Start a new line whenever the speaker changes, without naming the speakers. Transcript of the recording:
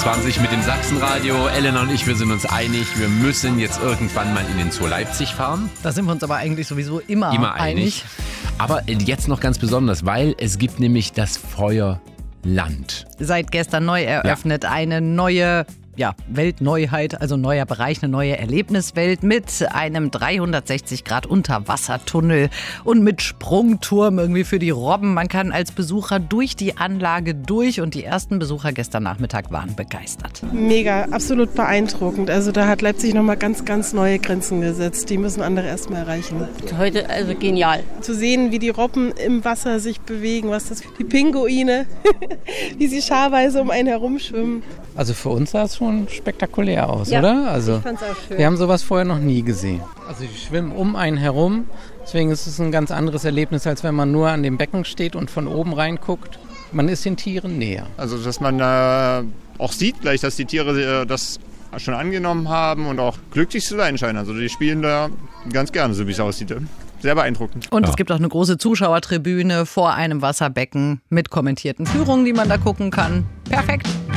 8.25 Uhr mit dem Sachsenradio. Elena und ich, wir sind uns einig, wir müssen jetzt irgendwann mal in den Zoo Leipzig fahren.
Da sind wir uns aber eigentlich sowieso immer einig.
Aber jetzt noch ganz besonders, weil es gibt nämlich das Feuerland.
Seit gestern neu eröffnet, eine neue Weltneuheit, also neuer Bereich, eine neue Erlebniswelt mit einem 360-Grad-Unterwassertunnel und mit Sprungturm irgendwie für die Robben. Man kann als Besucher durch die Anlage durch und die ersten Besucher gestern Nachmittag waren begeistert.
Mega, absolut beeindruckend. Also da hat Leipzig nochmal ganz, ganz neue Grenzen gesetzt. Die müssen andere erstmal erreichen.
Heute also genial.
Zu sehen, wie die Robben im Wasser sich bewegen, die Pinguine, wie sie scharweise um einen herumschwimmen.
Also für uns sah es schon spektakulär aus, oder? Also
ich fand's auch schön.
Wir haben sowas vorher noch nie gesehen. Also die schwimmen um einen herum, deswegen ist es ein ganz anderes Erlebnis, als wenn man nur an dem Becken steht und von oben reinguckt. Man ist den Tieren näher.
Also dass man auch sieht gleich, dass die Tiere das schon angenommen haben und auch glücklich zu sein scheinen. Also die spielen da ganz gerne, so wie es aussieht. Sehr beeindruckend.
Und es gibt auch eine große Zuschauertribüne vor einem Wasserbecken mit kommentierten Führungen, die man da gucken kann. Perfekt.